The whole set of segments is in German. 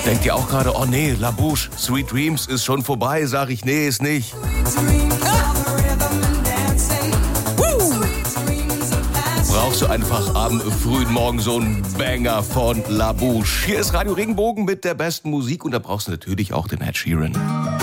Denkt ihr auch gerade, oh nee, La Bouche, Sweet Dreams ist schon vorbei? Sag ich, nee, ist nicht. Brauchst du einfach am frühen Morgen so einen Banger von La Bouche. Hier ist Radio Regenbogen mit der besten Musik und da brauchst du natürlich auch den Ed Sheeran.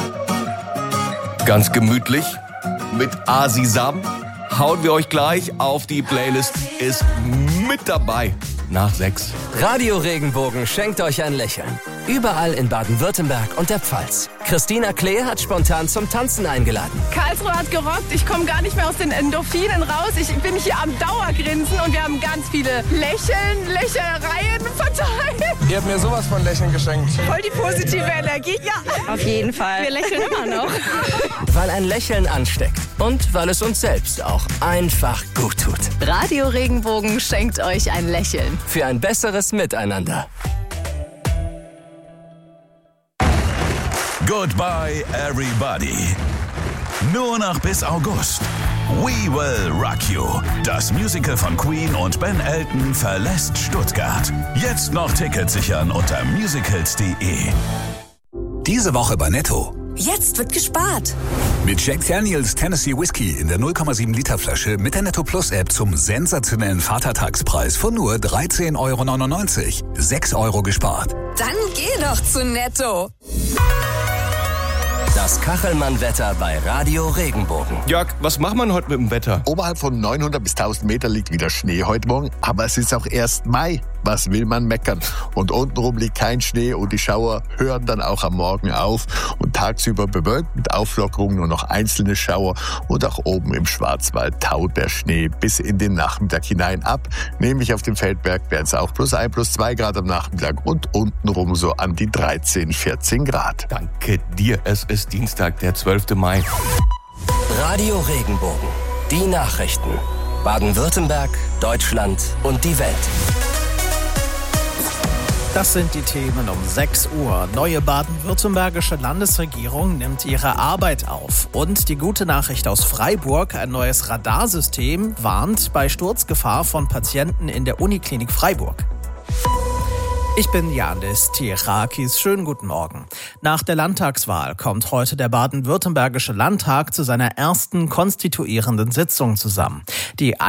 Ganz gemütlich mit Asisam hauen wir euch gleich auf die Playlist. Ist mit dabei nach 6. Radio Regenbogen schenkt euch ein Lächeln. Überall in Baden-Württemberg und der Pfalz. Christina Klee hat spontan zum Tanzen eingeladen. Karlsruhe hat gerockt. Ich komme gar nicht mehr aus den Endorphinen raus. Ich bin hier am Dauergrinsen und wir haben ganz viele Lächelereien verteilt. Ihr habt mir sowas von Lächeln geschenkt. Voll die positive Energie. Ja, auf jeden Fall. Wir lächeln immer noch. Weil ein Lächeln ansteckt und weil es uns selbst auch einfach gut tut. Radio Regenbogen schenkt euch ein Lächeln. Für ein besseres Miteinander. Goodbye, everybody. Nur noch bis August. We Will Rock You. Das Musical von Queen und Ben Elton verlässt Stuttgart. Jetzt noch Tickets sichern unter musicals.de. Diese Woche bei Netto. Jetzt wird gespart. Mit Jack Daniels Tennessee Whiskey in der 0,7 Liter Flasche mit der Netto Plus App zum sensationellen Vatertagspreis von nur 13,99 €. 6 € gespart. Dann geh doch zu Netto. Das Kachelmann-Wetter bei Radio Regenbogen. Jörg, was macht man heute mit dem Wetter? Oberhalb von 900 bis 1000 Meter liegt wieder Schnee heute Morgen, aber es ist auch erst Mai. Was will man meckern? Und untenrum liegt kein Schnee und die Schauer hören dann auch am Morgen auf. Und tagsüber bewölkt mit Auflockerung nur noch einzelne Schauer und auch oben im Schwarzwald taut der Schnee bis in den Nachmittag hinein ab. Nämlich auf dem Feldberg wären es auch +1, +2 Grad am Nachmittag und untenrum so an die 13, 14 Grad. Danke dir, es ist Dienstag, der 12. Mai. Radio Regenbogen. Die Nachrichten. Baden-Württemberg, Deutschland und die Welt. Das sind die Themen um 6 Uhr. Neue baden-württembergische Landesregierung nimmt ihre Arbeit auf. Und die gute Nachricht aus Freiburg, ein neues Radarsystem warnt bei Sturzgefahr von Patienten in der Uniklinik Freiburg. Ich bin Janis Tirakis. Schönen guten Morgen. Nach der Landtagswahl kommt heute der baden-württembergische Landtag zu seiner ersten konstituierenden Sitzung zusammen. Die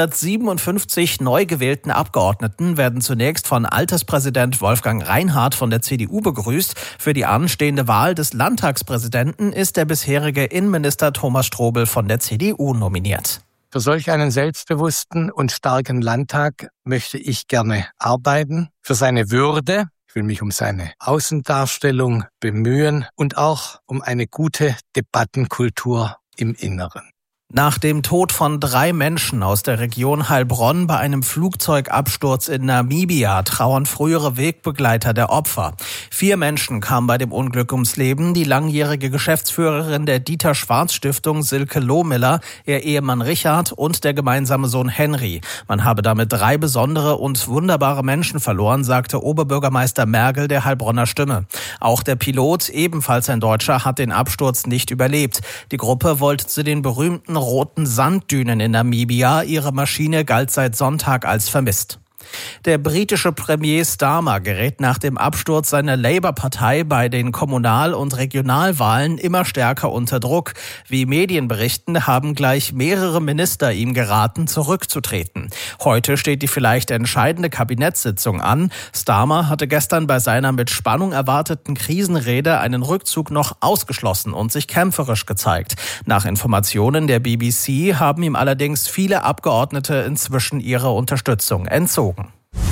157 neu gewählten Abgeordneten werden zunächst von Alterspräsident Wolfgang Reinhardt von der CDU begrüßt. Für die anstehende Wahl des Landtagspräsidenten ist der bisherige Innenminister Thomas Strobel von der CDU nominiert. Für solch einen selbstbewussten und starken Landtag möchte ich gerne arbeiten. Für seine Würde, ich will mich um seine Außendarstellung bemühen und auch um eine gute Debattenkultur im Inneren. Nach dem Tod von 3 Menschen aus der Region Heilbronn bei einem Flugzeugabsturz in Namibia trauern frühere Wegbegleiter der Opfer. 4 Menschen kamen bei dem Unglück ums Leben. Die langjährige Geschäftsführerin der Dieter-Schwarz-Stiftung Silke Lohmiller, ihr Ehemann Richard und der gemeinsame Sohn Henry. Man habe damit 3 besondere und wunderbare Menschen verloren, sagte Oberbürgermeister Mergel der Heilbronner Stimme. Auch der Pilot, ebenfalls ein Deutscher, hat den Absturz nicht überlebt. Die Gruppe wollte zu den berühmten roten Sanddünen in Namibia. Ihre Maschine galt seit Sonntag als vermisst. Der britische Premier Starmer gerät nach dem Absturz seiner Labour-Partei bei den Kommunal- und Regionalwahlen immer stärker unter Druck. Wie Medien berichten, haben gleich mehrere Minister ihm geraten, zurückzutreten. Heute steht die vielleicht entscheidende Kabinettssitzung an. Starmer hatte gestern bei seiner mit Spannung erwarteten Krisenrede einen Rückzug noch ausgeschlossen und sich kämpferisch gezeigt. Nach Informationen der BBC haben ihm allerdings viele Abgeordnete inzwischen ihre Unterstützung entzogen.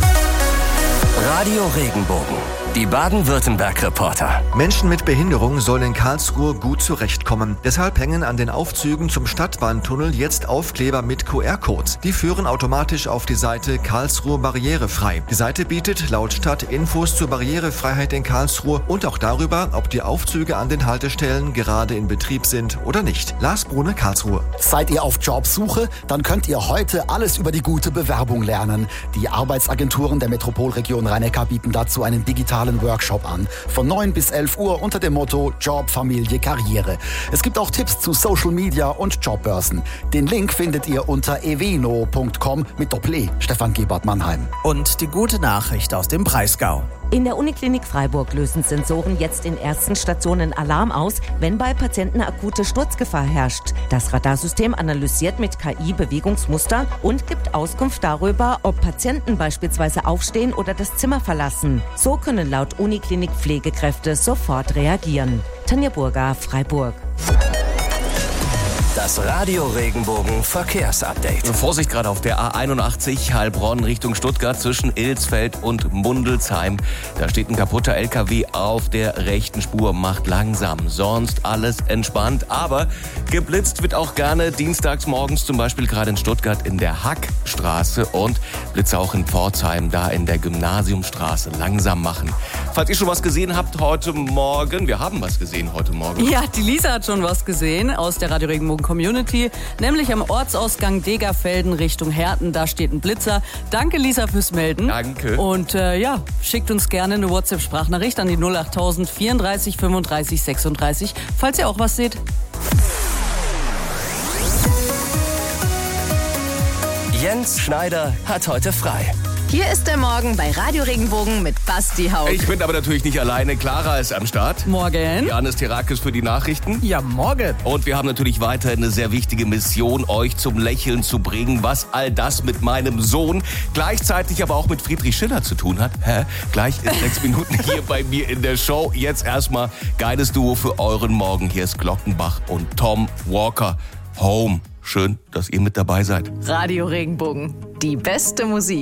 Radio Regenbogen. Die Baden-Württemberg-Reporter. Menschen mit Behinderung sollen in Karlsruhe gut zurechtkommen. Deshalb hängen an den Aufzügen zum Stadtbahntunnel jetzt Aufkleber mit QR-Codes. Die führen automatisch auf die Seite Karlsruhe barrierefrei. Die Seite bietet laut Stadt Infos zur Barrierefreiheit in Karlsruhe und auch darüber, ob die Aufzüge an den Haltestellen gerade in Betrieb sind oder nicht. Lars Brune, Karlsruhe. Seid ihr auf Jobsuche? Dann könnt ihr heute alles über die gute Bewerbung lernen. Die Arbeitsagenturen der Metropolregion Rhein-Neckar bieten dazu einen digitalen Workshop an. Von 9 bis 11 Uhr unter dem Motto Job, Familie, Karriere. Es gibt auch Tipps zu Social Media und Jobbörsen. Den Link findet ihr unter eveno.com mit Doppel-E. Stefan Gebert, Mannheim. Und die gute Nachricht aus dem Breisgau. In der Uniklinik Freiburg lösen Sensoren jetzt in ersten Stationen Alarm aus, wenn bei Patienten akute Sturzgefahr herrscht. Das Radarsystem analysiert mit KI Bewegungsmuster und gibt Auskunft darüber, ob Patienten beispielsweise aufstehen oder das Zimmer verlassen. So können laut Uniklinik Pflegekräfte sofort reagieren. Tanja Burger, Freiburg. Das Radio Regenbogen Verkehrsupdate. Vorsicht gerade auf der A81 Heilbronn Richtung Stuttgart zwischen Ilsfeld und Mundelsheim. Da steht ein kaputter LKW auf der rechten Spur, macht langsam. Sonst alles entspannt, aber geblitzt wird auch gerne dienstags morgens, zum Beispiel gerade in Stuttgart in der Hackstraße und Blitze auch in Pforzheim, da in der Gymnasiumstraße. Langsam machen. Falls ihr schon was gesehen habt heute Morgen, wir haben was gesehen heute Morgen. Ja, die Lisa hat schon was gesehen aus der Radio Regenbogen Community, nämlich am Ortsausgang Degerfelden Richtung Herten. Da steht ein Blitzer. Danke, Lisa, fürs Melden. Danke. Und schickt uns gerne eine WhatsApp-Sprachnachricht an die 08000 34 35 36, falls ihr auch was seht. Jens Schneider hat heute frei. Hier ist der Morgen bei Radio Regenbogen mit Basti Haug. Ich bin aber natürlich nicht alleine. Clara ist am Start. Morgen. Janis Terakis für die Nachrichten. Ja, morgen. Und wir haben natürlich weiter eine sehr wichtige Mission, euch zum Lächeln zu bringen, was all das mit meinem Sohn, gleichzeitig aber auch mit Friedrich Schiller zu tun hat. Gleich in 6 Minuten hier bei mir in der Show. Jetzt erstmal geiles Duo für euren Morgen. Hier ist Glockenbach und Tom Walker. Home. Schön, dass ihr mit dabei seid. Radio Regenbogen, die beste Musik.